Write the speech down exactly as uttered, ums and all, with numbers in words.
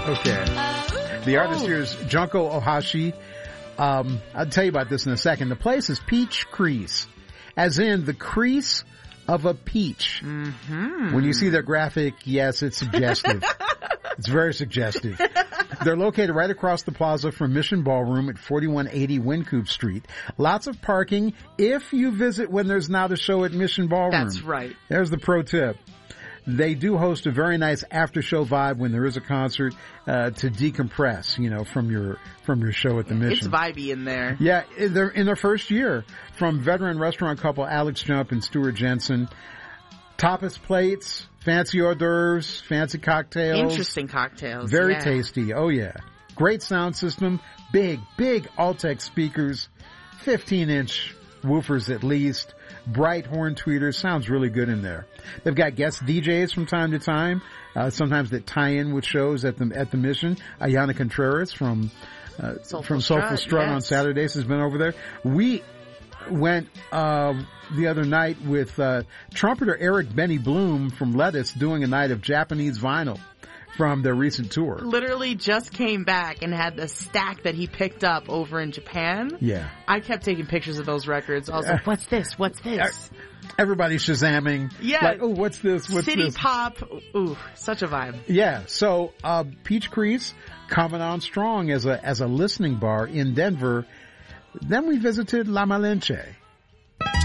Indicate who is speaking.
Speaker 1: Okay. The artist
Speaker 2: Oh.
Speaker 1: here is Junko Ohashi. Um, I'll tell you about this in a second. The place is Peach Crease, as in the crease of a peach.
Speaker 2: Mm-hmm.
Speaker 1: When you see their graphic, yes, it's suggestive. It's very suggestive. They're located right across the plaza from Mission Ballroom at forty-one eighty Wynkoop Street. Lots of parking if you visit when there's not a show at Mission Ballroom.
Speaker 2: That's right.
Speaker 1: There's the pro tip. They do host a very nice after-show vibe when there is a concert uh, to decompress, you know, from your from your show at the Mission.
Speaker 2: It's vibey in there.
Speaker 1: Yeah, they're in their first year. From veteran restaurant couple Alex Jump and Stuart Jensen. Tapas plates, fancy hors d'oeuvres, fancy cocktails.
Speaker 2: Interesting cocktails.
Speaker 1: Very
Speaker 2: yeah.
Speaker 1: tasty. Oh, yeah. Great sound system. Big, big Altec speakers. fifteen-inch woofers at least. Bright horn tweeters. Sounds really good in there. They've got guest D Js from time to time. Uh, sometimes that tie in with shows at the at the Mission. Ayana Contreras from uh,
Speaker 2: Soulful
Speaker 1: from Soulful
Speaker 2: Strut,
Speaker 1: Strut on
Speaker 2: yes.
Speaker 1: Saturdays has been over there. We went uh the other night with uh trumpeter Eric Benny Bloom from Lettuce doing a night of Japanese vinyl from their recent tour.
Speaker 2: Literally just came back and had the stack that he picked up over in Japan.
Speaker 1: Yeah.
Speaker 2: I kept taking pictures of those records. I was like, what's this? What's this?
Speaker 1: Everybody's Shazamming.
Speaker 2: Yeah.
Speaker 1: Like, oh, what's this? What's
Speaker 2: City
Speaker 1: this?
Speaker 2: pop. Ooh, such a vibe.
Speaker 1: Yeah. So, uh, Peach Crease coming on strong as a, as a listening bar in Denver. Then we visited La Malinche.